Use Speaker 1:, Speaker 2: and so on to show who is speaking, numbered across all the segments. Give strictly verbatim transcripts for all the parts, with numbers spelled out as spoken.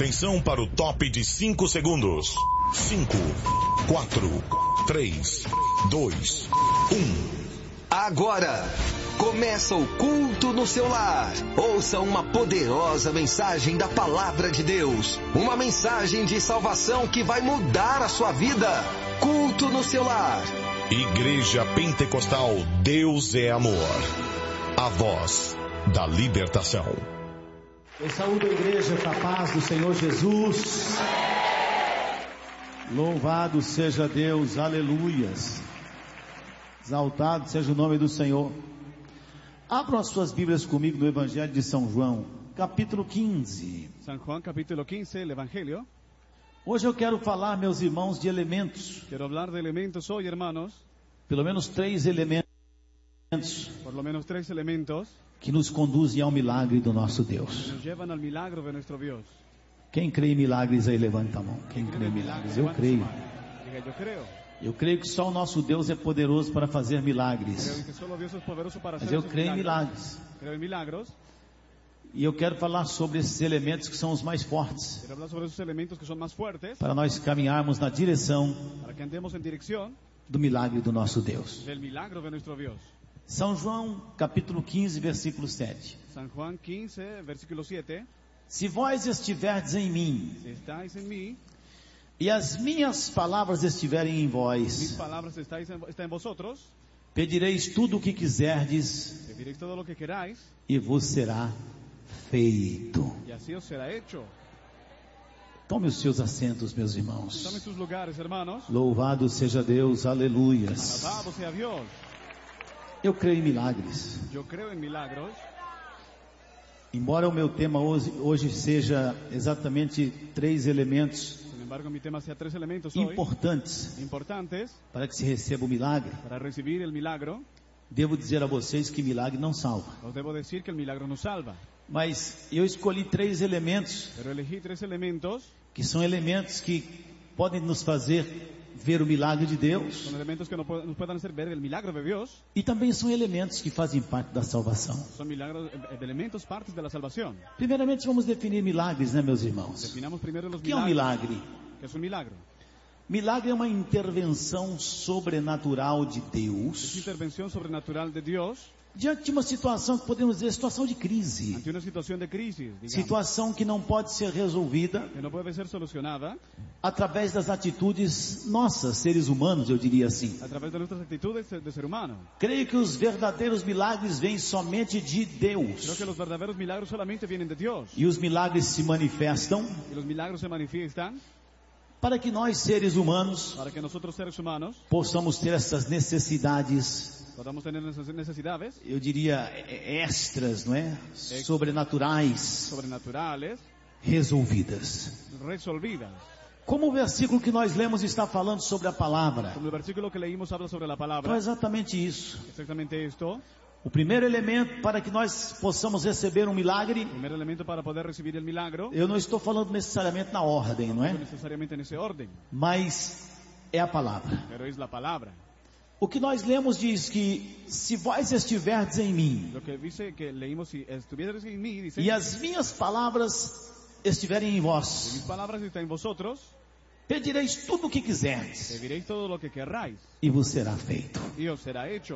Speaker 1: Atenção para o top de cinco segundos. cinco, quatro, três, dois, um.
Speaker 2: Agora, começa o culto no seu lar. Ouça uma poderosa mensagem da Palavra de Deus. Uma mensagem de salvação que vai mudar a sua vida. Culto no seu lar.
Speaker 1: Igreja Pentecostal Deus é Amor. A voz da libertação.
Speaker 3: Eu saúdo a igreja com a paz do Senhor Jesus. Louvado seja Deus, aleluias. Exaltado seja o nome do Senhor. Abram as suas Bíblias comigo no Evangelho de São João, capítulo quinze.
Speaker 4: San Juan, capítulo quince, el Evangelio.
Speaker 3: Hoje eu quero falar, meus irmãos, de elementos.
Speaker 4: Quiero hablar de elementos hoy, hermanos.
Speaker 3: Pelo menos três elementos.
Speaker 4: Por lo menos tres elementos.
Speaker 3: Que nos conduzem ao milagre do nosso Deus.
Speaker 4: Nos llevan al milagro de nuestro Dios.
Speaker 3: Quem crê em milagres aí, levanta a mão. Quem crê em milagres? Eu creio.
Speaker 4: Diga, eu creio.
Speaker 3: Eu creio que só o nosso Deus é poderoso para fazer milagres.
Speaker 4: Creo que solo Dios es poderoso para
Speaker 3: Mas
Speaker 4: hacer
Speaker 3: eu
Speaker 4: esos
Speaker 3: creio em
Speaker 4: milagros.
Speaker 3: milagres.
Speaker 4: Creo en milagros.
Speaker 3: E eu quero falar sobre esses elementos que são os mais fortes.
Speaker 4: Quiero hablar sobre esos elementos que son más fuertes.
Speaker 3: Para nós caminharmos na direção
Speaker 4: Para que andemos en dirección
Speaker 3: do milagre do nosso Deus.
Speaker 4: del milagro de nuestro Dios.
Speaker 3: São João, capítulo quinze, versículo sete.
Speaker 4: San Juan quince, versículo siete.
Speaker 3: Se vós estiverdes em mim,
Speaker 4: Si estáis en mí,
Speaker 3: e as minhas palavras estiverem em
Speaker 4: mis
Speaker 3: vós,
Speaker 4: palabras estáis en, está en vosotros,
Speaker 3: pedireis tudo o que quiserdes,
Speaker 4: pediréis todo lo que queráis,
Speaker 3: e vos será feito.
Speaker 4: y así os será hecho.
Speaker 3: Tome os seus assentos, meus
Speaker 4: Tomen
Speaker 3: irmãos.
Speaker 4: sus lugares, hermanos.
Speaker 3: Louvado seja Deus, aleluias.
Speaker 4: Alabado sea Dios.
Speaker 3: Eu creio em milagres.
Speaker 4: Yo creo en milagros.
Speaker 3: Embora o meu tema hoje, hoje seja exatamente três elementos
Speaker 4: Sin embargo, mi tema sea tres elementos hoy
Speaker 3: importantes
Speaker 4: importantes
Speaker 3: para que se receba o milagre,
Speaker 4: para recibir el milagro.
Speaker 3: devo dizer a vocês que milagre não salva.
Speaker 4: Os debo decir que el milagro nos salva.
Speaker 3: Mas eu escolhi três elementos
Speaker 4: Pero elegí tres elementos.
Speaker 3: que são elementos que podem nos fazer ver o milagre de Deus
Speaker 4: Son elementos que nos pu- nos puedan hacer ver el milagro de Dios.
Speaker 3: e também são elementos que fazem parte da salvação.
Speaker 4: Son milagros, eh, elementos, partes de la salvación.
Speaker 3: Primeiramente vamos definir milagres, né, meus irmãos?
Speaker 4: Definamos primero los
Speaker 3: O que é um
Speaker 4: milagros.
Speaker 3: milagre?
Speaker 4: ¿Qué es un milagro?
Speaker 3: Milagre é uma intervenção sobrenatural de
Speaker 4: Es
Speaker 3: Deus
Speaker 4: intervención sobrenatural de Dios
Speaker 3: diante de uma situação que podemos dizer situação de crise,
Speaker 4: ante una situación de crisis, digamos,
Speaker 3: situação que não pode ser resolvida
Speaker 4: que no puede ser solucionada
Speaker 3: através das atitudes nossas, seres humanos, eu diria assim.
Speaker 4: a través de nuestras actitudes de ser humano.
Speaker 3: Creio que os verdadeiros milagres vêm somente de
Speaker 4: Creo
Speaker 3: Deus.
Speaker 4: que los verdaderos milagros solamente vienen de Dios.
Speaker 3: E os milagres se manifestam
Speaker 4: Y los milagros se manifiestan
Speaker 3: para que nós, seres humanos,
Speaker 4: para que nosotros seres humanos
Speaker 3: possamos ter essas necessidades,
Speaker 4: podamos tener esas necesidades
Speaker 3: eu diria extras, não é? Sobrenaturais,
Speaker 4: sobrenaturales
Speaker 3: resolvidas.
Speaker 4: resolvidas.
Speaker 3: Como o versículo que nós lemos está falando sobre a palavra,
Speaker 4: Como el versículo que leímos habla sobre la
Speaker 3: então é
Speaker 4: palabra,
Speaker 3: exatamente isso.
Speaker 4: exactamente esto.
Speaker 3: O primeiro elemento para que nós possamos receber um milagre,
Speaker 4: Primer elemento para poder recibir el milagro,
Speaker 3: eu não estou falando necessariamente na ordem, não é?
Speaker 4: no necesariamente en ese orden,
Speaker 3: Mas é a palavra.
Speaker 4: pero es la palabra.
Speaker 3: O que nós lemos diz que se vós estiverdes em mim
Speaker 4: Lo que dice que leímos, si estuvierais en mí, dice,
Speaker 3: e as minhas palavras estiverem em
Speaker 4: mis
Speaker 3: vós,
Speaker 4: palabras están en vosotros,
Speaker 3: pedireis tudo o que quiserdes
Speaker 4: pediréis todo lo que querráis,
Speaker 3: e vos será feito.
Speaker 4: y os será hecho.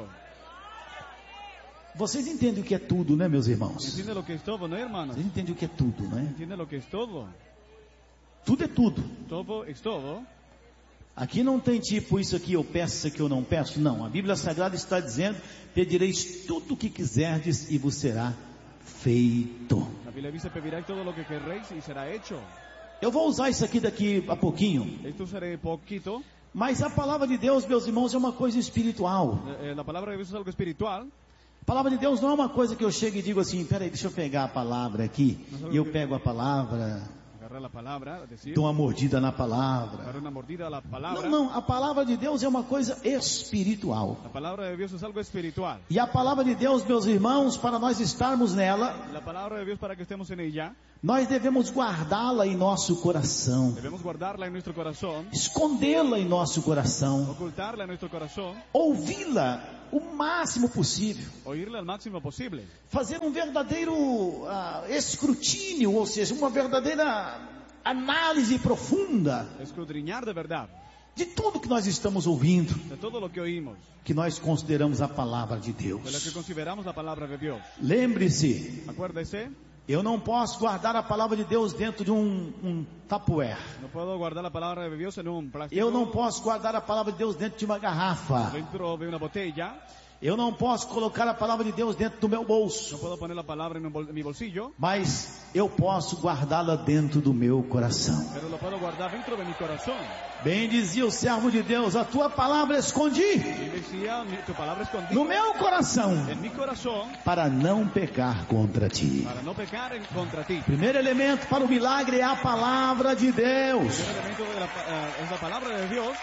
Speaker 3: Vocês entendem o que é tudo, né, meus irmãos?
Speaker 4: ¿Entiende lo que es todo, no, hermanos?
Speaker 3: Vocês entendem o que é tudo, não é?
Speaker 4: ¿Entiende lo que es todo?
Speaker 3: Tudo é tudo.
Speaker 4: Todo es todo.
Speaker 3: Aqui não tem tipo, isso aqui eu peço, isso aqui eu não peço. Não, a Bíblia Sagrada está dizendo, pedireis tudo o que quiserdes e vos será feito.
Speaker 4: La Biblia dice, pediréis todo lo que querréis y será hecho.
Speaker 3: Eu vou usar isso aqui daqui a pouquinho,
Speaker 4: Esto será poquito.
Speaker 3: mas a palavra de Deus, meus irmãos, é uma coisa espiritual.
Speaker 4: Eh, eh, la palabra de Dios es algo espiritual.
Speaker 3: A palavra de Deus não é uma coisa que eu chego e digo assim, peraí, deixa eu pegar a palavra aqui, e eu pego a palavra,
Speaker 4: Agarrar la palabra, decir,
Speaker 3: dou uma mordida na
Speaker 4: dar
Speaker 3: palavra.
Speaker 4: una mordida a la palabra.
Speaker 3: Não, não, a palavra de Deus é uma coisa espiritual.
Speaker 4: La palabra de Dios es algo espiritual.
Speaker 3: E a palavra de Deus, meus irmãos, para nós estarmos nela,
Speaker 4: La palabra de Dios, para que estemos en ella,
Speaker 3: nós devemos guardá-la em nosso coração,
Speaker 4: debemos guardarla en nuestro corazón,
Speaker 3: escondê-la em nosso coração,
Speaker 4: ocultarla en nuestro corazón,
Speaker 3: ouvi-la o máximo possível,
Speaker 4: oírla al máximo posible,
Speaker 3: fazer um verdadeiro ah, escrutínio, ou seja, uma verdadeira análise profunda
Speaker 4: escudriñar de verdad
Speaker 3: de tudo que nós estamos ouvindo,
Speaker 4: de todo lo que oímos,
Speaker 3: que nós consideramos a palavra de
Speaker 4: de lo que
Speaker 3: Deus.
Speaker 4: consideramos la palabra de Dios.
Speaker 3: Lembre-se,
Speaker 4: Acuérdese,
Speaker 3: eu não posso guardar a palavra de Deus dentro de um, um Tupperware.
Speaker 4: no puedo guardar la palabra de Dios en un plástico,
Speaker 3: Eu não posso guardar a palavra de Deus dentro de uma garrafa.
Speaker 4: dentro de una botella.
Speaker 3: Eu não posso colocar a palavra de Deus dentro do meu
Speaker 4: No
Speaker 3: bolso.
Speaker 4: puedo poner la palabra en, un bol- en mi bolsillo,
Speaker 3: Mas eu posso guardá-la dentro do meu coração.
Speaker 4: pero lo puedo guardar dentro de mi corazón.
Speaker 3: Bem dizia o servo de Deus, a tua palavra escondi
Speaker 4: Y decía, mi- tu palabra escondida
Speaker 3: no meu coração,
Speaker 4: en mi corazón
Speaker 3: para não pecar contra ti.
Speaker 4: para no pecar en contra ti.
Speaker 3: Primeiro elemento para o milagre é a palavra de Deus.
Speaker 4: El elemento de la, pa- eh, es la palabra de Dios.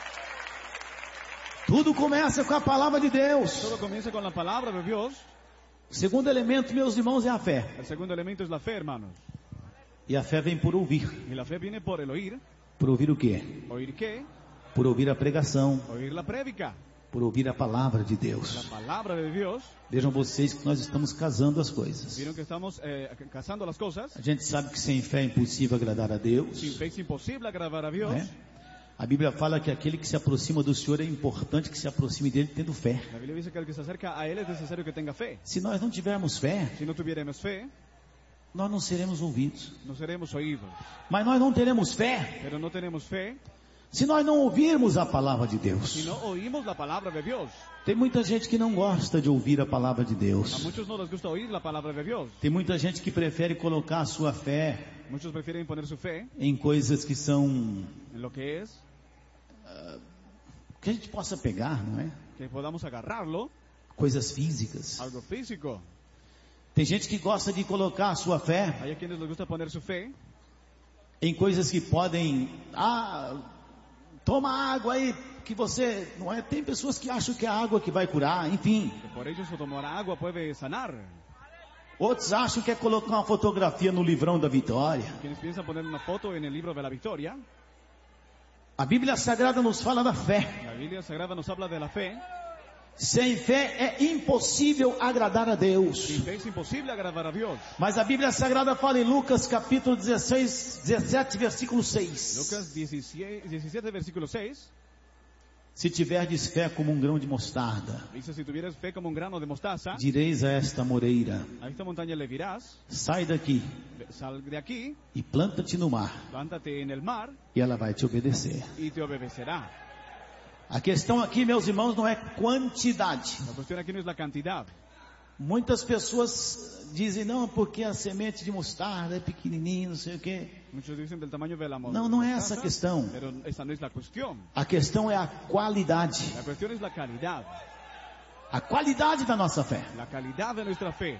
Speaker 3: Tudo começa com a palavra de Deus.
Speaker 4: Todo comienza con la palabra de Dios.
Speaker 3: O segundo elemento, meus irmãos, é a fé.
Speaker 4: El segundo elemento es la fe, hermanos.
Speaker 3: E a fé vem por ouvir.
Speaker 4: Y la fe viene por el oír.
Speaker 3: Por ouvir o quê?
Speaker 4: ¿Oír qué?
Speaker 3: Por ouvir a pregação.
Speaker 4: Oír la prédica.
Speaker 3: Por ouvir a palavra de
Speaker 4: La
Speaker 3: Deus.
Speaker 4: palabra de Dios.
Speaker 3: Vejam vocês que nós estamos casando as coisas.
Speaker 4: Vieron que estamos eh, casando las cosas.
Speaker 3: A gente sabe que sem fé é impossível agradar a Deus.
Speaker 4: Sin fe es imposible agradar a Dios.
Speaker 3: Né? A Bíblia fala que aquele que se aproxima do Senhor é importante que se aproxime dele tendo fé.
Speaker 4: La Biblia dice que el que se acerca a Él es necesario que tenga fe.
Speaker 3: Se nós não tivermos fé,
Speaker 4: Si no tuviéramos fe,
Speaker 3: nós não seremos ouvidos.
Speaker 4: no seremos oídos.
Speaker 3: Mas nós não teremos fé
Speaker 4: Pero no tenemos fe
Speaker 3: se nós não ouvirmos a palavra de
Speaker 4: si
Speaker 3: Deus.
Speaker 4: no oímos la palabra de Dios.
Speaker 3: Tem muita gente que não gosta de ouvir a palavra de
Speaker 4: A
Speaker 3: Deus.
Speaker 4: muchos no les gusta oír la palabra de Dios.
Speaker 3: Tem muita gente que prefere colocar a sua fé
Speaker 4: Muchos prefieren poner su fe
Speaker 3: em coisas que são
Speaker 4: en lo que es,
Speaker 3: que a gente possa pegar, não é?
Speaker 4: que podamos agarrarlo,
Speaker 3: Coisas físicas.
Speaker 4: algo físico.
Speaker 3: Tem gente que gosta de colocar a sua fé
Speaker 4: Hay a quienes les gusta poner su fe
Speaker 3: em coisas que podem, ah, toma água aí que você, não é? Tem pessoas que acham que é a água que vai curar, enfim.
Speaker 4: que por ellos o tomar agua puede sanar.
Speaker 3: Outros acham que é colocar uma fotografia no livrão da vitória.
Speaker 4: Quienes piensan poner una foto en el libro de la victoria.
Speaker 3: A Bíblia Sagrada nos fala da fé.
Speaker 4: La Biblia Sagrada nos habla de la fe.
Speaker 3: Sem fé é impossível agradar a Deus.
Speaker 4: Sin fe es imposible agradar a Dios.
Speaker 3: Mas a Bíblia Sagrada fala em Lucas capítulo dezesseis, dezessete, versículo seis.
Speaker 4: Lucas diecisiete, diecisiete versículo seis.
Speaker 3: Se tiverdes fé como um grão de mostarda,
Speaker 4: Dice, si tuvieras fe como un grano de mostaza,
Speaker 3: direis a esta moreira,
Speaker 4: a esta montaña le dirás,
Speaker 3: sai daqui
Speaker 4: sal de aquí,
Speaker 3: e planta-te no mar,
Speaker 4: plántate en el mar
Speaker 3: e ela vai te obedecer.
Speaker 4: y te obedecerá.
Speaker 3: A questão aqui, meus irmãos, não é quantidade.
Speaker 4: La cuestión aquí no es la cantidad.
Speaker 3: Muitas pessoas dizem, não, porque a semente de mostarda é pequenininha, não sei o quê.
Speaker 4: Muchos dicen del tamaño de la mo-
Speaker 3: Não, não é
Speaker 4: mostaza,
Speaker 3: essa a questão.
Speaker 4: pero esa no es la cuestión.
Speaker 3: A questão é a qualidade.
Speaker 4: La cuestión es la calidad,
Speaker 3: A qualidade da nossa fé.
Speaker 4: la calidad de nuestra fe.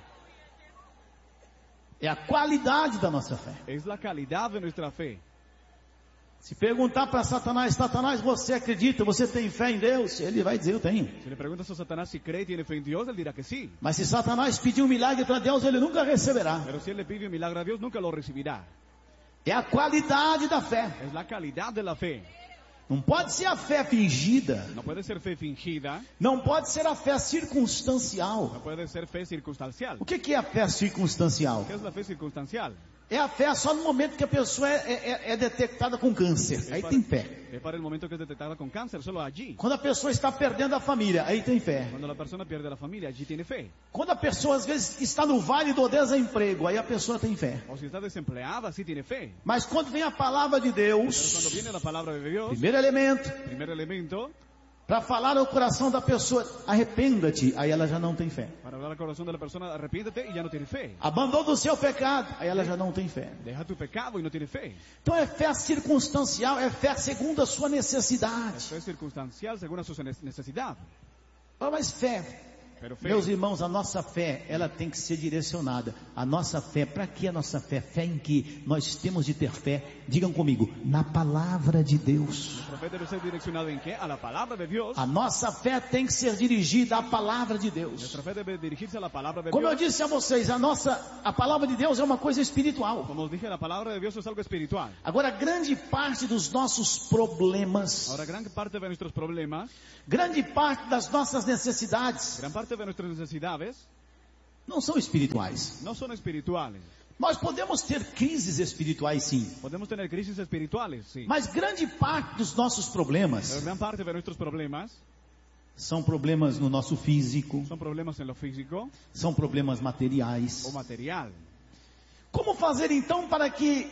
Speaker 3: É a qualidade da nossa fé.
Speaker 4: Es la calidad de nuestra fe.
Speaker 3: Se perguntar para Satanás, Satanás, você acredita, você tem fé em Deus? Ele vai dizer, eu tenho.
Speaker 4: Si le preguntas a Satanás si cree y tiene fe en Dios, él dirá que sí.
Speaker 3: Mas se Satanás pedir um milagre para Deus, ele nunca receberá.
Speaker 4: Pero si él le pide un milagro a Dios, nunca lo recibirá.
Speaker 3: É a qualidade da fé.
Speaker 4: Es la calidad de la fe.
Speaker 3: Não pode ser a fé fingida.
Speaker 4: No puede ser fe fingida,
Speaker 3: Não pode ser a fé circunstancial.
Speaker 4: no puede ser fe circunstancial.
Speaker 3: O que que é a fé circunstancial?
Speaker 4: ¿Qué es la fe circunstancial?
Speaker 3: É a fé só no momento que a pessoa é, é- é detectada com câncer. Aí tem fé.
Speaker 4: Es para el momento que es detectada con cáncer, solo allí.
Speaker 3: Quando a pessoa está perdendo a família, aí tem fé.
Speaker 4: Cuando la persona pierde a la familia, allí tiene fe.
Speaker 3: Quando a pessoa às vezes está no vale do desemprego, aí a pessoa tem fé.
Speaker 4: O si está desempleada, sí tiene fe.
Speaker 3: Mas quando vem a palavra de
Speaker 4: Pero
Speaker 3: Deus,
Speaker 4: cuando viene la palabra de Dios,
Speaker 3: primeiro elemento,
Speaker 4: primer elemento,
Speaker 3: para falar ao coração da pessoa, arrependa-te, aí ela já não tem fé.
Speaker 4: para hablar al corazón de la persona, arrepiéntete y ya no tiene fe.
Speaker 3: Abandona o seu pecado, aí ela já não tem fé.
Speaker 4: Deja tu pecado y no tiene fe.
Speaker 3: Então é fé circunstancial, é fé segundo a sua necessidade.
Speaker 4: Esto es circunstancial según a su necesidad.
Speaker 3: Ah, mas fé,
Speaker 4: Pero fe,
Speaker 3: meus irmãos, a nossa fé, ela tem que ser direcionada. A nossa fé, para que a nossa fé? Fé em que nós temos de ter fé, digam comigo, na palavra de Deus.
Speaker 4: nuestra fe debe ser direccionada en qué? A la palabra de Dios.
Speaker 3: A nossa fé tem que ser dirigida à palavra de Deus.
Speaker 4: Nuestra fe debe dirigirse a la palabra de
Speaker 3: Como eu
Speaker 4: Dios.
Speaker 3: disse a vocês, a nossa, a palavra de Deus é uma coisa espiritual.
Speaker 4: Como os dije, la palabra de Dios es algo espiritual.
Speaker 3: Agora, grande parte dos nossos problemas,
Speaker 4: Ahora, gran parte de nuestros problemas,
Speaker 3: grande parte das nossas necessidades,
Speaker 4: gran parte de nuestras necesidades,
Speaker 3: não são espirituais.
Speaker 4: no son espirituales.
Speaker 3: Nós podemos ter crises espirituais, sim.
Speaker 4: Podemos tener crisis espirituales, sí.
Speaker 3: Mas grande parte dos nossos
Speaker 4: Pero
Speaker 3: problemas
Speaker 4: gran parte de nuestros problemas
Speaker 3: são problemas no nosso físico,
Speaker 4: son problemas en lo físico
Speaker 3: são problemas materiais.
Speaker 4: o material.
Speaker 3: Como fazer então para que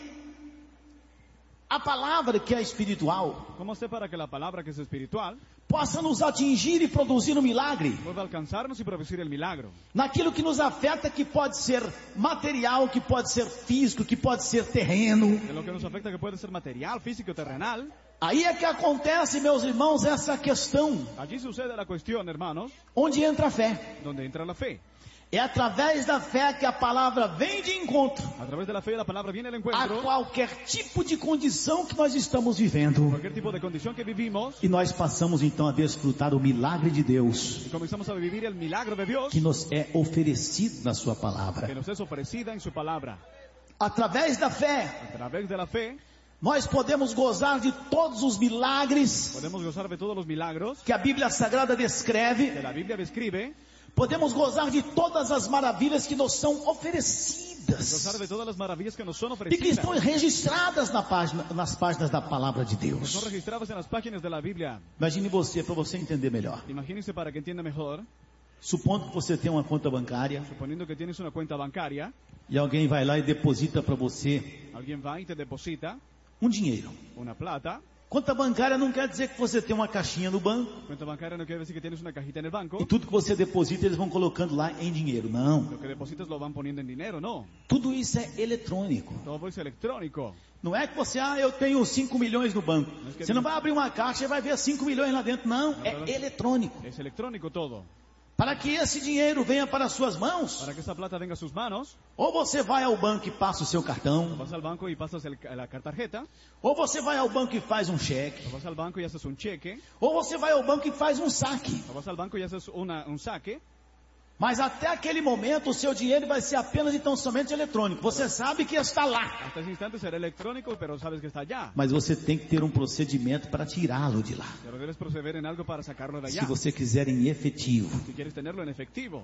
Speaker 3: a palavra que é espiritual
Speaker 4: ¿Cómo sé para que la palabra que es espiritual
Speaker 3: possa nos atingir e produzir um milagre
Speaker 4: pueda alcanzarnos y producir el milagro?
Speaker 3: naquilo que nos afeta, que pode ser material, que pode ser físico, que pode ser terreno?
Speaker 4: De lo que nos afecta, que puede ser material, físico, terrenal.
Speaker 3: Aí é que acontece, meus irmãos, essa questão
Speaker 4: Allí sucede la cuestión, hermanos,
Speaker 3: onde entra a fé.
Speaker 4: donde entra la fe.
Speaker 3: É através da fé que a palavra vem de encontro
Speaker 4: A través de la fe la palabra viene al
Speaker 3: a
Speaker 4: encuentro.
Speaker 3: qualquer tipo de condição que nós estamos vivendo.
Speaker 4: Cualquier tipo de condición que vivimos,
Speaker 3: E nós passamos então a desfrutar o milagre de Deus
Speaker 4: y comenzamos a vivir el milagro de Dios
Speaker 3: que nos é oferecido na sua
Speaker 4: que
Speaker 3: palavra.
Speaker 4: nos es ofrecida en su palabra.
Speaker 3: Através da fé,
Speaker 4: A través de la fe
Speaker 3: nós podemos gozar de todos os milagres
Speaker 4: podemos gozar de todos los milagros
Speaker 3: que a Bíblia Sagrada
Speaker 4: que
Speaker 3: descreve.
Speaker 4: la Biblia describe,
Speaker 3: Podemos gozar de todas as maravilhas que nos são oferecidas
Speaker 4: gozar de todas las maravillas que nos son
Speaker 3: e que
Speaker 4: ofrecidas,
Speaker 3: estão registradas na página, nas páginas da palavra de
Speaker 4: que son
Speaker 3: Deus.
Speaker 4: registradas en las páginas de la Biblia.
Speaker 3: Imagine você, para você entender melhor.
Speaker 4: Imagínense para que entienda mejor,
Speaker 3: Supondo que você tem uma conta bancária
Speaker 4: suponiendo que tienes una cuenta bancaria,
Speaker 3: e alguém vai lá e deposita para você
Speaker 4: alguien va y te deposita
Speaker 3: um dinheiro.
Speaker 4: una plata.
Speaker 3: Conta bancária não quer dizer que você tem uma caixinha no banco
Speaker 4: Cuenta bancaria no quiere decir que tienes una cajita en el banco.
Speaker 3: e tudo que você deposita eles vão colocando lá em dinheiro. Não.
Speaker 4: Lo que depositas lo van poniendo en dinero, no.
Speaker 3: Tudo isso é eletrônico.
Speaker 4: Todo es electrónico.
Speaker 3: Não é que você, ah, eu tenho cinco milhões no banco. Você não vai abrir uma caixa e vai ver cinco milhões lá dentro. Não, é eletrônico.
Speaker 4: Es electrónico todo.
Speaker 3: Para que esse dinheiro venha para as suas mãos,
Speaker 4: Para que esa plata venga a sus manos,
Speaker 3: ou você vai ao banco e passa o seu cartão,
Speaker 4: vas al banco y pasas el- la tarjeta,
Speaker 3: ou você vai ao banco e faz um cheque,
Speaker 4: o vas al banco y haces un cheque,
Speaker 3: ou você vai ao banco e faz um saque.
Speaker 4: o vas al banco y haces una, un saque.
Speaker 3: Mas até aquele momento o seu dinheiro vai ser apenas e tão somente eletrônico. Você sabe que está lá,
Speaker 4: Hasta ese instante será electrónico, pero sabes que está allá.
Speaker 3: mas você tem que ter um procedimento para tirá-lo de lá.
Speaker 4: Pero debes proceder en algo para sacarlo de
Speaker 3: Se
Speaker 4: allá.
Speaker 3: você quiser em efetivo.
Speaker 4: Si quieres tenerlo en efectivo.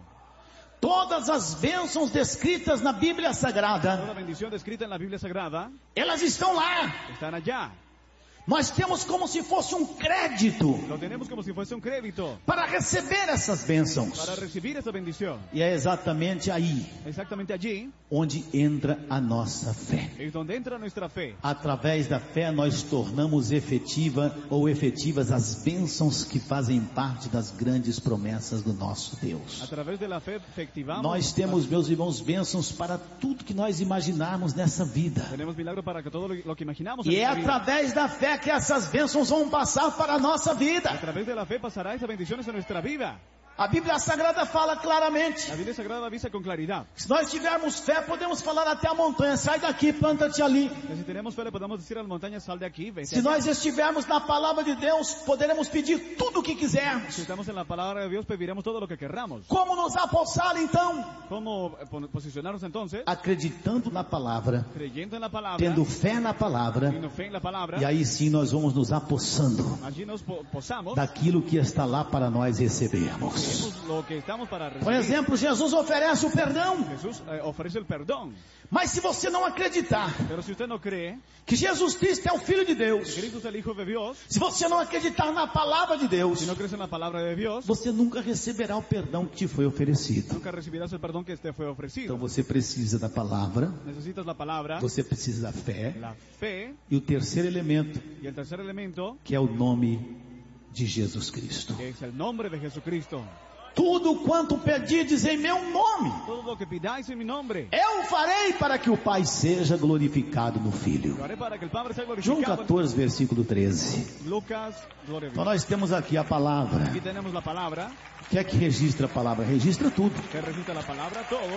Speaker 3: Todas as bênçãos descritas na Bíblia Sagrada,
Speaker 4: Toda bendición descrita en la Biblia Sagrada
Speaker 3: elas estão lá.
Speaker 4: están allá.
Speaker 3: Nós temos como se fosse um crédito
Speaker 4: Lo tenemos como si fuese un crédito
Speaker 3: para receber essas bênçãos.
Speaker 4: para recibir esa bendición.
Speaker 3: E é exatamente aí
Speaker 4: Exactamente allí
Speaker 3: onde entra a nossa fé.
Speaker 4: es donde entra nuestra fe.
Speaker 3: Através da fé nós tornamos efetiva ou efetivas as bênçãos que fazem parte das grandes promessas do nosso
Speaker 4: A
Speaker 3: Deus.
Speaker 4: través de la fe efectivamos.
Speaker 3: Nós temos, meus irmãos, bênçãos para tudo que nós imaginarmos nessa vida.
Speaker 4: Tenemos milagro para que todo lo, lo que imaginamos
Speaker 3: E
Speaker 4: en
Speaker 3: é
Speaker 4: esta vida.
Speaker 3: através da fé que essas bênçãos vão passar para a nossa
Speaker 4: A
Speaker 3: vida.
Speaker 4: través de la fe pasará esas bendiciones en nuestra vida.
Speaker 3: A Bíblia Sagrada fala claramente.
Speaker 4: La Biblia Sagrada avisa con claridad.
Speaker 3: Se nós tivermos fé, podemos falar até a montanha, sai daqui, planta-te ali.
Speaker 4: Que si tenemos fe le podemos decir a las montañas, sal de aquí, vete
Speaker 3: Se
Speaker 4: allá.
Speaker 3: nós estivermos na palavra de Deus, poderemos pedir tudo o que quisermos.
Speaker 4: Si estamos en la palabra de Dios, pediremos todo lo que querramos.
Speaker 3: Como nos apossar então?
Speaker 4: ¿Cómo eh, pon- posicionarnos entonces?
Speaker 3: Acreditando na palavra,
Speaker 4: Creyendo en la palabra,
Speaker 3: tendo fé na palavra,
Speaker 4: teniendo fe en la palabra,
Speaker 3: e aí sim nós vamos nos apossando
Speaker 4: allí nos po- posamos,
Speaker 3: daquilo que está lá para nós recebermos.
Speaker 4: tenemos lo que estamos para
Speaker 3: Por
Speaker 4: recibir.
Speaker 3: exemplo, Jesus oferece o perdão,
Speaker 4: Jesús eh, ofrece el perdón,
Speaker 3: mas se você não acreditar
Speaker 4: pero si usted no cree
Speaker 3: que Jesus Cristo é o Filho de
Speaker 4: que
Speaker 3: Deus,
Speaker 4: Cristo es el Hijo de Dios,
Speaker 3: se você não acreditar na palavra de Deus,
Speaker 4: si no crees en la palabra de Dios,
Speaker 3: você nunca receberá o perdão que te foi oferecido.
Speaker 4: nunca recibirás el perdón que te fue ofrecido.
Speaker 3: Então você precisa da palavra,
Speaker 4: Necesitas la palabra,
Speaker 3: você precisa da fé,
Speaker 4: la fe,
Speaker 3: e o terceiro elemento,
Speaker 4: y el tercer elemento,
Speaker 3: que é o nome de Jesus Cristo.
Speaker 4: que es el nombre de Jesucristo.
Speaker 3: Tudo quanto pedirdes em meu nome,
Speaker 4: Todo lo que pidáis en mi nombre,
Speaker 3: eu farei para que o Pai seja glorificado no Filho.
Speaker 4: lo haré para que el Padre sea
Speaker 3: João
Speaker 4: glorificado.
Speaker 3: catorze, versículo treze.
Speaker 4: Lucas, gloria a
Speaker 3: Então
Speaker 4: Dios.
Speaker 3: nós temos aqui a palavra.
Speaker 4: Aquí tenemos la palabra,
Speaker 3: O que é que registra a palavra? Registra tudo.
Speaker 4: que registra la palabra todo.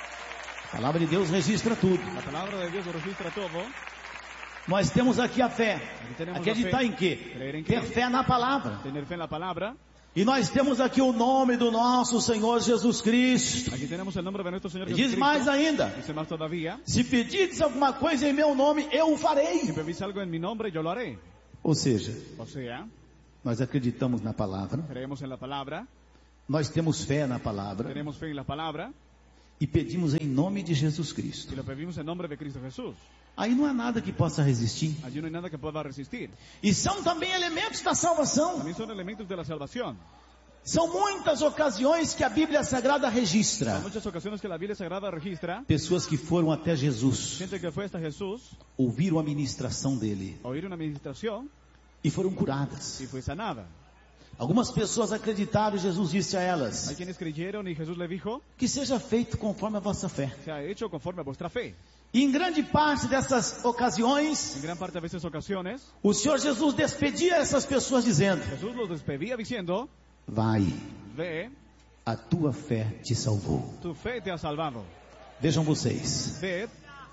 Speaker 3: A palavra de Deus registra tudo.
Speaker 4: La palabra de Dios lo registra todo.
Speaker 3: Nós temos aqui a fé.
Speaker 4: Aqui temos
Speaker 3: Acreditar
Speaker 4: a fé.
Speaker 3: em quê?
Speaker 4: Creer em quê?
Speaker 3: Ter fé na palavra.
Speaker 4: Tener fe en la palabra.
Speaker 3: E nós temos aqui o nome do nosso Senhor Jesus Cristo.
Speaker 4: Aquí tenemos el nombre de nuestro Señor
Speaker 3: E diz
Speaker 4: Jesucristo.
Speaker 3: mais ainda:
Speaker 4: Dice más todavía,
Speaker 3: se pedirdes alguma coisa em meu nome, eu o
Speaker 4: si
Speaker 3: farei.
Speaker 4: pedís algo en mi nombre, yo lo haré.
Speaker 3: Ou seja,
Speaker 4: O sea,
Speaker 3: nós acreditamos na palavra,
Speaker 4: creemos en la palabra,
Speaker 3: nós temos fé na palavra,
Speaker 4: tenemos fe en la palabra,
Speaker 3: e pedimos em nome de Jesus Cristo.
Speaker 4: Y lo pedimos en nombre de Cristo Jesús.
Speaker 3: Aí não há nada que possa resistir.
Speaker 4: Allí no hay nada que pueda resistir.
Speaker 3: E são também elementos da salvação.
Speaker 4: También son elementos de la salvación.
Speaker 3: São muitas ocasiões que a Bíblia Sagrada registra
Speaker 4: Hay muchas ocasiones que la Biblia Sagrada registra
Speaker 3: pessoas que foram até Jesus,
Speaker 4: gente que fue hasta Jesús,
Speaker 3: ouviram a ministração dele
Speaker 4: oír una administración
Speaker 3: e foram curadas.
Speaker 4: y fue sanada.
Speaker 3: Algumas pessoas acreditaram e Jesus disse a elas:
Speaker 4: Hay quienes creyeron y Jesús le dijo,
Speaker 3: que seja feito conforme a vossa fé.
Speaker 4: se ha hecho conforme a vuestra fe.
Speaker 3: E em grande parte dessas ocasiões,
Speaker 4: En gran parte de esas ocasiones,
Speaker 3: o Senhor Jesus despedia essas pessoas dizendo:
Speaker 4: Jesús los despedía diciendo,
Speaker 3: vai,
Speaker 4: ve,
Speaker 3: a tua fé te salvou.
Speaker 4: tu fe te ha salvado.
Speaker 3: Vejam vocês,
Speaker 4: Ved,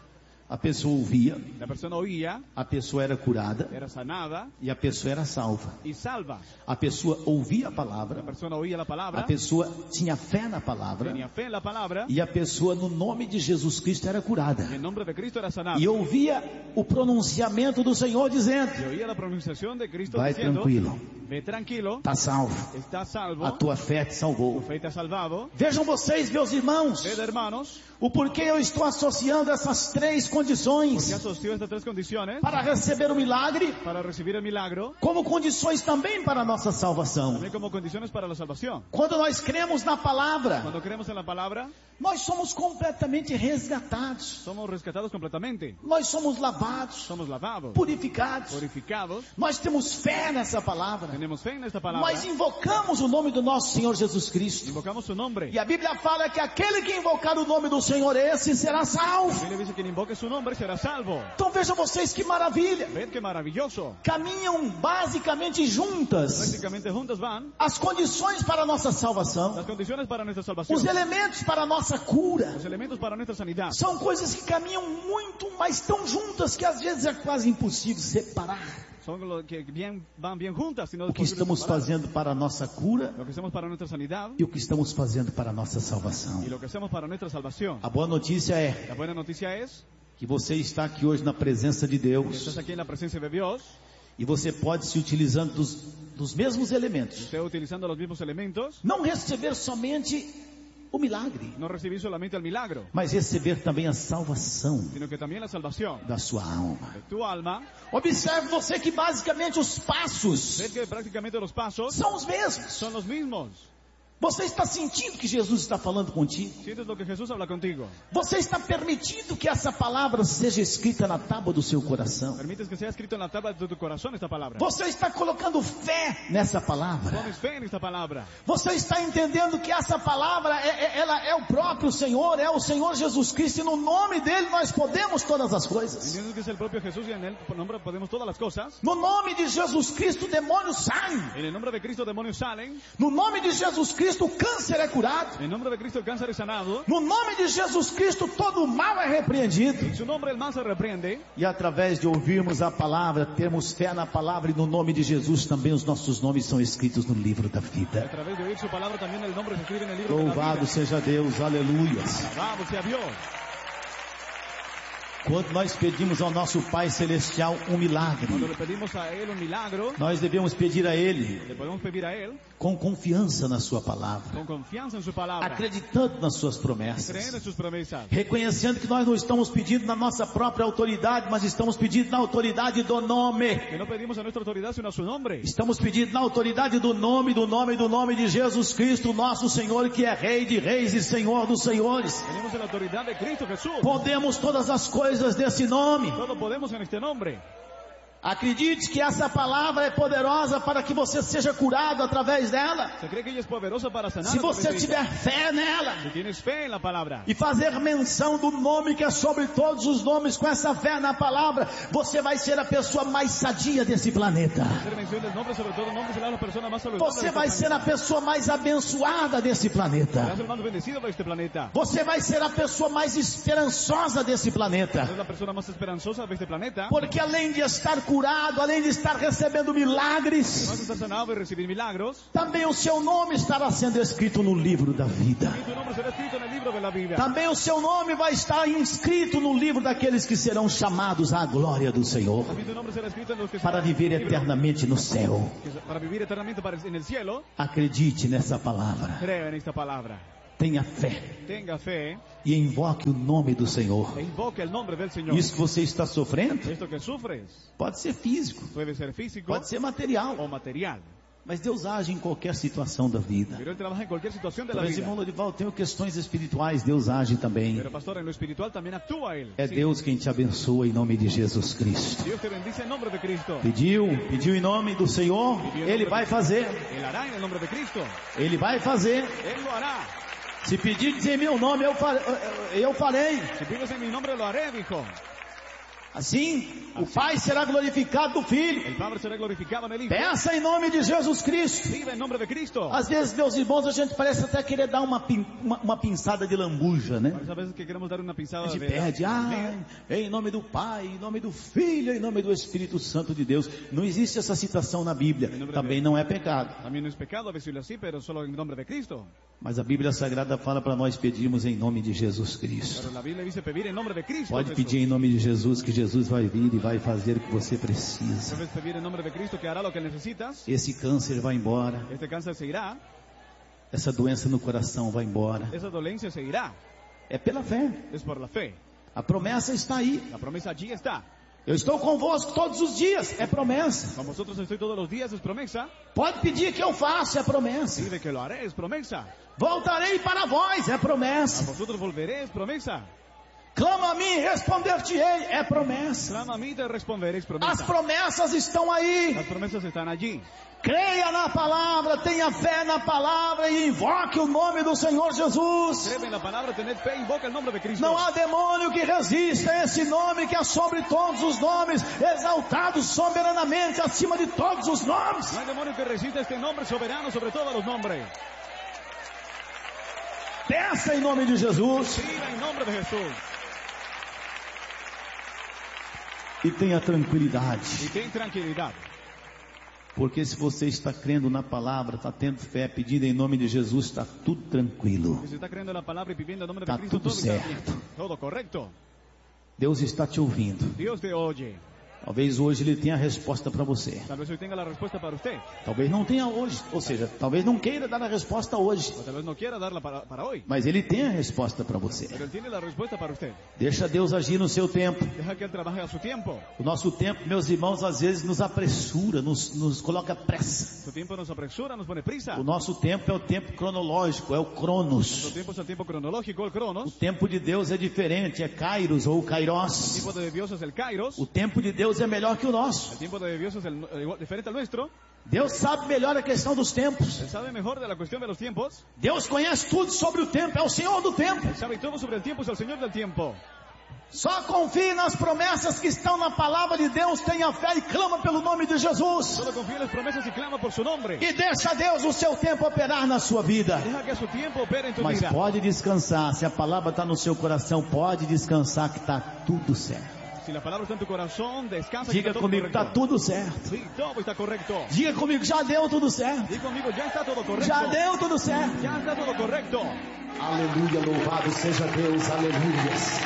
Speaker 3: a pessoa ouvia,
Speaker 4: la persona oía,
Speaker 3: a pessoa era curada
Speaker 4: era sanada
Speaker 3: e a pessoa era salva.
Speaker 4: y salva.
Speaker 3: A pessoa ouvia a
Speaker 4: La
Speaker 3: palavra,
Speaker 4: persona oía la
Speaker 3: a
Speaker 4: palabra,
Speaker 3: pessoa tinha fé na palavra
Speaker 4: tenía fe en la palabra
Speaker 3: e a pessoa no nome de Jesus Cristo era curada.
Speaker 4: y en nombre de Cristo era sanada.
Speaker 3: E ouvia o pronunciamento do Senhor dizendo:
Speaker 4: Y oía la pronunciación de Cristo
Speaker 3: vai
Speaker 4: diciendo,
Speaker 3: tranquilo,
Speaker 4: ve tranquilo,
Speaker 3: está salvo,
Speaker 4: estás salvo,
Speaker 3: a tua fé te
Speaker 4: tu
Speaker 3: salvou.
Speaker 4: fe te ha salvado.
Speaker 3: Vejam vocês, meus irmãos,
Speaker 4: Ved, hermanos,
Speaker 3: o porquê eu estou associando essas três condições
Speaker 4: porque asoció estas tres condiciones
Speaker 3: para receber o milagre
Speaker 4: para recibir el milagro,
Speaker 3: como condições também para a nossa salvação.
Speaker 4: también como condiciones para la salvación.
Speaker 3: Quando nós cremos na palavra,
Speaker 4: Cuando creemos en la palabra,
Speaker 3: nós somos completamente resgatados,
Speaker 4: somos rescatados completamente.
Speaker 3: nós somos lavados,
Speaker 4: Somos lavados,
Speaker 3: purificados,
Speaker 4: purificados,
Speaker 3: nós temos fé nessa palavra,
Speaker 4: tenemos fe en esta palabra,
Speaker 3: nós invocamos o nome do nosso Senhor Jesus Cristo.
Speaker 4: invocamos su nombre.
Speaker 3: E a Bíblia fala que aquele que invocar o nome do Senhor, esse será salvo.
Speaker 4: La Biblia dice que quien invoque su nombre será salvo.
Speaker 3: Então vejam vocês que maravilha.
Speaker 4: Ved qué maravilloso.
Speaker 3: Caminham basicamente juntas
Speaker 4: Prácticamente juntas van
Speaker 3: as condições para a nossa salvação,
Speaker 4: las condiciones para nuestra salvación,
Speaker 3: os elementos para a nossa cura.
Speaker 4: los elementos para nuestra sanidad.
Speaker 3: São coisas que caminham muito, mas tão juntas que às vezes é quase impossível separar.
Speaker 4: Son lo que bien, van bien juntas. Si no
Speaker 3: O que estamos
Speaker 4: separar.
Speaker 3: fazendo para a nossa cura
Speaker 4: Lo que hacemos para nuestra sanidad
Speaker 3: e o que estamos fazendo para a nossa salvação.
Speaker 4: y lo que hacemos para nuestra salvación.
Speaker 3: A boa notícia é
Speaker 4: La buena noticia es
Speaker 3: que você está aqui hoje na presença de
Speaker 4: que
Speaker 3: Deus
Speaker 4: estás aquí en la presencia de Dios,
Speaker 3: e você pode se utilizando dos, dos mesmos elementos.
Speaker 4: usted utilizando los mismos elementos,
Speaker 3: Não receber somente o milagre,
Speaker 4: no recibir solamente el milagro,
Speaker 3: mas receber também a salvação
Speaker 4: sino que también la salvación
Speaker 3: da sua alma.
Speaker 4: de tu alma.
Speaker 3: Observe você que basicamente os passos
Speaker 4: Ves que prácticamente los pasos
Speaker 3: são os mesmos.
Speaker 4: son los mismos.
Speaker 3: Você está sentindo que Jesus está falando contigo?
Speaker 4: Sientes lo que Jesús habla contigo.
Speaker 3: Você está permitindo que essa palavra seja escrita na tábua do seu coração?
Speaker 4: Permites que sea escrito en la tabla de tu corazón esta palabra.
Speaker 3: Você está colocando fé nessa palavra?
Speaker 4: Pones fe en esta palabra.
Speaker 3: Você está entendendo que essa palavra é, é, ela é o próprio Senhor, é o Senhor Jesus Cristo, e no nome dele nós podemos todas as coisas.
Speaker 4: Entiendes que es el propio Jesús y en él por nombre podemos todas las cosas.
Speaker 3: No nome de Jesus Cristo, demônios saem.
Speaker 4: En el nombre de Cristo demonios salen.
Speaker 3: No nome de Jesus Cristo, o câncer é curado.
Speaker 4: En el nombre de Cristo el cáncer es sanado.
Speaker 3: No nome de Jesus Cristo, todo o mal é repreendido.
Speaker 4: En su nombre el mal se reprende.
Speaker 3: E através de ouvirmos a palavra, termos fé na palavra e no nome de Jesus também os nossos nomes são escritos no livro da
Speaker 4: A
Speaker 3: vida.
Speaker 4: través de oír su palabra también el nombre se escribe en el libro de la
Speaker 3: Louvado
Speaker 4: vida.
Speaker 3: seja Deus, aleluias.
Speaker 4: Alabado sea Dios.
Speaker 3: Quando nós pedimos ao nosso Pai Celestial um milagre,
Speaker 4: Cuando le pedimos a Él un milagro,
Speaker 3: nós devemos pedir a Ele
Speaker 4: le podemos pedir a Él
Speaker 3: com confiança na Sua palavra,
Speaker 4: con confianza en su palabra,
Speaker 3: acreditando nas Suas
Speaker 4: creyendo
Speaker 3: promessas,
Speaker 4: en sus promesas,
Speaker 3: reconhecendo que nós não estamos pedindo na nossa própria autoridade, mas estamos pedindo na autoridade do nome.
Speaker 4: que no pedimos a nuestra autoridad sino a su nombre.
Speaker 3: Estamos pedindo na autoridade do nome, do nome, do nome de Jesus Cristo, nosso Senhor, que é Rei de Reis e Senhor dos Senhores.
Speaker 4: Tenemos la autoridad de Cristo Jesús.
Speaker 3: Podemos todas as coisas desse nome.
Speaker 4: Todo podemos en este nombre.
Speaker 3: Acredite que essa palavra é poderosa para que você seja curado através dela.
Speaker 4: ¿Se cree que ella es poderosa para sanar?
Speaker 3: Se
Speaker 4: a través
Speaker 3: você
Speaker 4: de
Speaker 3: tiver
Speaker 4: ella?
Speaker 3: fé nela
Speaker 4: Si tienes fe en la palabra
Speaker 3: e fazer menção do nome que é sobre todos os nomes, com essa fé na palavra, você vai ser a pessoa mais sadia desse planeta.
Speaker 4: hacer mención del nombre, sobre todo nombre, será la persona más saludable.
Speaker 3: Você
Speaker 4: de
Speaker 3: vai
Speaker 4: este
Speaker 3: ser a pessoa mais abençoada desse planeta.
Speaker 4: planeta. Serás el más bendecido de este planeta.
Speaker 3: Você vai ser a pessoa mais esperançosa desse planeta.
Speaker 4: Serás la persona más esperanzosa de este planeta.
Speaker 3: Porque além de estar curado, além de estar recebendo milagres,
Speaker 4: Vas a estar sanado y recibir milagros.
Speaker 3: também o seu nome estará sendo escrito no livro da vida.
Speaker 4: Y tu nombre será escrito en el libro de la Biblia.
Speaker 3: Também o seu nome vai estar inscrito no livro daqueles que serão chamados à glória do Senhor,
Speaker 4: También tu nombre será escrito en los que
Speaker 3: para
Speaker 4: serán
Speaker 3: viver
Speaker 4: en el libro,
Speaker 3: eternamente no céu.
Speaker 4: que- para vivir eternamente para- en el cielo.
Speaker 3: Acredite nessa palavra.
Speaker 4: Creo en esta palabra.
Speaker 3: tenha fé.
Speaker 4: Tenga fe
Speaker 3: E invoque o nome do Senhor.
Speaker 4: e invoque el nombre del Señor.
Speaker 3: Isso que você está sofrendo
Speaker 4: Esto que sufres
Speaker 3: pode ser físico,
Speaker 4: puede ser físico
Speaker 3: pode ser material,
Speaker 4: o material.
Speaker 3: mas Deus age em qualquer situação da vida.
Speaker 4: Pero Él trabaja en cualquier situación de la
Speaker 3: Talvez,
Speaker 4: vida.
Speaker 3: irmão Lorival, tenho questões espirituais, Deus age também.
Speaker 4: Pero pastor, en lo espiritual también actúa Él.
Speaker 3: É
Speaker 4: Sí.
Speaker 3: Deus quem te abençoa em nome de Jesus Cristo.
Speaker 4: Dios te bendice en nombre de Cristo.
Speaker 3: Pediu, pediu em nome do Senhor, Ele vai fazer,
Speaker 4: Él hará en el nombre de Cristo.
Speaker 3: Ele vai fazer.
Speaker 4: Él lo hará.
Speaker 3: Se pedir dizer meu nome, eu farei, eu farei.
Speaker 4: Si pides en mi nombre, lo haré, dijo.
Speaker 3: Assim, o Pai será glorificado do Filho.
Speaker 4: El Padre será glorificado en el Hijo.
Speaker 3: Peça em nome de Jesus Cristo.
Speaker 4: Vive en nombre de Cristo.
Speaker 3: Às vezes, meus irmãos, a gente parece até querer dar uma, pin- uma, uma pinçada de lambuja, né?
Speaker 4: Muchas veces que queremos dar una
Speaker 3: A
Speaker 4: pisada
Speaker 3: gente
Speaker 4: de
Speaker 3: pede, ah, em nome do Pai, em nome do Filho, em nome do Espírito Santo de Deus. Não existe essa citação na Bíblia. Também não é pecado.
Speaker 4: También no es pecado decirlo así, pero solo en nombre de Cristo.
Speaker 3: Mas a Bíblia Sagrada fala para nós pedirmos em nome de Jesus Cristo.
Speaker 4: Pero la Biblia dice pedir en nombre de Cristo.
Speaker 3: Pode
Speaker 4: Jesús.
Speaker 3: pedir em nome de Jesus, que Jesus vai vir e vai fazer o que você precisa.
Speaker 4: Puedes pedir en nombre de Cristo que hará lo que necesitas.
Speaker 3: Esse câncer vai embora,
Speaker 4: Este cáncer se irá.
Speaker 3: essa doença no coração vai embora.
Speaker 4: Esa dolencia se irá.
Speaker 3: É pela fé.
Speaker 4: Es por la fe.
Speaker 3: A promessa está aí.
Speaker 4: La promesa allí está.
Speaker 3: Eu estou convosco todos os dias, é promessa.
Speaker 4: Con vosotros estoy todos los días, es promesa.
Speaker 3: Pode pedir que eu faça, é promessa.
Speaker 4: Pide que lo haré, es promesa.
Speaker 3: Voltarei para vós, é
Speaker 4: A
Speaker 3: promessa.
Speaker 4: vosotros volveré, es promesa.
Speaker 3: Clama a mim, responder-te-ei, é promessa.
Speaker 4: Clama a mí y te responderé, es
Speaker 3: As
Speaker 4: promesa.
Speaker 3: promessas estão aí.
Speaker 4: Las promesas están allí.
Speaker 3: Creia na palavra, tenha fé na palavra e invoque o nome do Senhor Jesus.
Speaker 4: Cree en la palabra, tened fe, invoca el nombre de Cristo.
Speaker 3: Não há demônio que resista a esse nome que é sobre todos os nomes, exaltado soberanamente acima de todos os nomes.
Speaker 4: No hay demonio que resista este nombre soberano sobre todos los nombres.
Speaker 3: Peça em nome de Jesus
Speaker 4: Pida en nombre de Jesús.
Speaker 3: e tenha tranquilidade.
Speaker 4: Y ten tranquilidad.
Speaker 3: Porque se você está crendo na palavra, está tendo fé, pedindo em nome de Jesus, está tudo tranquilo.
Speaker 4: Si se está creyendo en la palabra y pidiendo el nombre
Speaker 3: Está
Speaker 4: de Cristo,
Speaker 3: todo
Speaker 4: todo está
Speaker 3: certo.
Speaker 4: bien. Todo correcto.
Speaker 3: Deus está te ouvindo.
Speaker 4: Dios te oye.
Speaker 3: Talvez hoje Ele tenha a resposta para você.
Speaker 4: Tal vez hoy tenga la respuesta para usted.
Speaker 3: Talvez não tenha hoje, ou seja, talvez não queira dar a resposta hoje.
Speaker 4: O tal vez no quiera darla para, para hoy.
Speaker 3: Mas Ele tem a resposta para você.
Speaker 4: Pero Él tiene la respuesta para usted.
Speaker 3: Deixa Deus agir no seu tempo.
Speaker 4: Deja que Él trabaje a su tiempo.
Speaker 3: O nosso tempo, meus irmãos, às vezes nos apressura, nos, nos coloca pressa.
Speaker 4: Su tiempo nos apresura, nos pone prisa.
Speaker 3: O nosso tempo é o tempo cronológico, é o
Speaker 4: Nuestro
Speaker 3: Cronos.
Speaker 4: tiempo es el tiempo cronológico, el
Speaker 3: O
Speaker 4: Cronos.
Speaker 3: tempo de Deus é diferente, é Kairos ou
Speaker 4: El
Speaker 3: Kairos.
Speaker 4: tiempo de Dios es el Kairos.
Speaker 3: O tempo de Deus é melhor que o nosso.
Speaker 4: El tiempo de Dios es el, igual- diferente al nuestro.
Speaker 3: Deus sabe melhor a questão dos tempos.
Speaker 4: Él sabe mejor de la cuestión de los tiempos.
Speaker 3: Deus conhece tudo sobre o tempo, é o Senhor do tempo.
Speaker 4: Él sabe todo sobre el tiempo, es el Señor del tiempo.
Speaker 3: Só confie nas promessas que estão na palavra de Deus, tenha fé e clama pelo nome de Jesus.
Speaker 4: Solo confía en las promesas y clama por su nombre.
Speaker 3: E deixa Deus o seu tempo operar na sua vida.
Speaker 4: Deja que su tiempo opere en tu
Speaker 3: Mas
Speaker 4: vida.
Speaker 3: pode descansar, se a palavra está no seu coração, pode descansar que está tudo certo.
Speaker 4: Si la palabra está en tu corazón, descansa.
Speaker 3: Diga
Speaker 4: que está todo
Speaker 3: comigo, está
Speaker 4: correcto.
Speaker 3: tudo certo.
Speaker 4: Sí, todo está correcto.
Speaker 3: Diga comigo, já deu tudo certo.
Speaker 4: Diga conmigo, ya está todo correcto.
Speaker 3: Já deu tudo certo.
Speaker 4: Ya está todo correcto.
Speaker 3: Aleluia, louvado seja Deus, aleluias.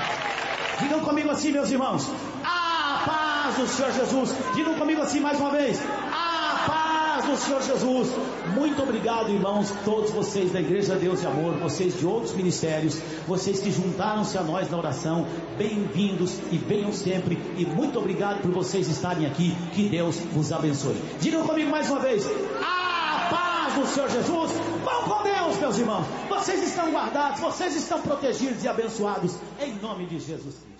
Speaker 3: Digam comigo assim, meus irmãos, a paz do Senhor Jesus. Digam comigo assim mais uma vez, a paz do Senhor Jesus. Muito obrigado, irmãos, todos vocês da Igreja Deus e Amor, vocês de outros ministérios, vocês que juntaram-se a nós na oração, bem-vindos e venham sempre, e muito obrigado por vocês estarem aqui, que Deus vos abençoe. Digam comigo mais uma vez, a paz do Senhor Jesus. Vão com Deus, meus irmãos, vocês estão guardados, vocês estão protegidos e abençoados, em nome de Jesus Cristo.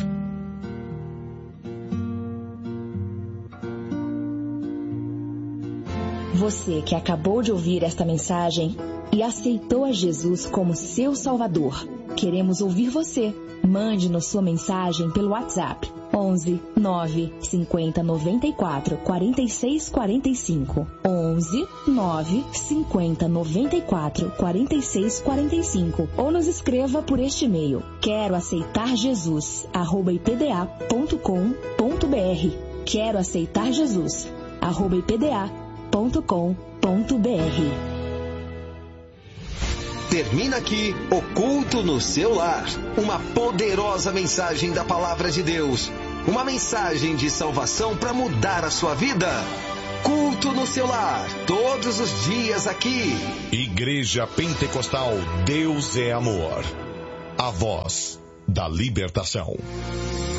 Speaker 5: Você que acabou de ouvir esta mensagem e aceitou a Jesus como seu Salvador, queremos ouvir você. Mande-nos sua mensagem pelo WhatsApp onze, nove, cinquenta, noventa e quatro, quarenta e seis, quarenta e cinco. onze, nove, cinquenta, noventa e quatro, quarenta e seis, quarenta e cinco. Ou nos escreva por este e-mail: quero aceitar Jesus, arroba ipda ponto com ponto br. Quero aceitar Jesus, arroba ipda ponto com ponto br.
Speaker 2: Termina aqui o culto no seu lar. Uma poderosa mensagem da palavra de Deus. Uma mensagem de salvação para mudar a sua vida. Culto no seu lar, todos os dias aqui.
Speaker 1: Igreja Pentecostal Deus é Amor. A voz da libertação.